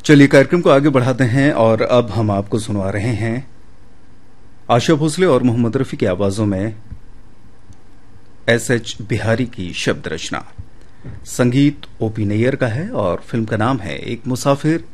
चलिए कार्यक्रम को आगे बढ़ाते हैं और अब हम आपको सुनवा रहे हैं आशा भोसले और मोहम्मद रफी की आवाजों में एस.एच. बिहारी की शब्द रचना। संगीत ओपी नैयर का है और फिल्म का नाम है एक मुसाफिर